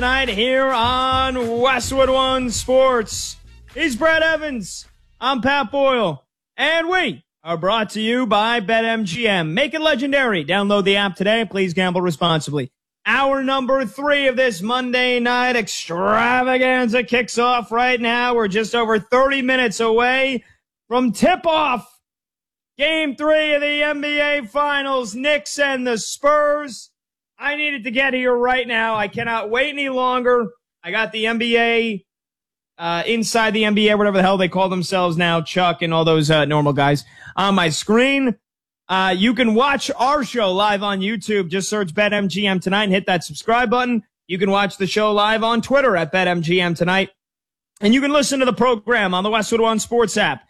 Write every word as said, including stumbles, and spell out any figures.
Tonight here on Westwood One Sports. He's Brad Evans. I'm Pat Boyle. And we are brought to you by BetMGM. Make it legendary. Download the app today. Please gamble responsibly. Hour number three of this Monday night extravaganza kicks off right now. We're just over thirty minutes away from tip-off. Game three of the N B A Finals. Knicks and the Spurs. I needed to get here right now. I cannot wait any longer. I got the N B A, uh, inside the N B A, whatever the hell they call themselves now, Chuck and all those uh, normal guys, on my screen. Uh, you can watch our show live on YouTube. Just search BetMGM Tonight and hit that subscribe button. You can watch the show live on Twitter at BetMGM Tonight. And you can listen to the program on the Westwood One Sports app.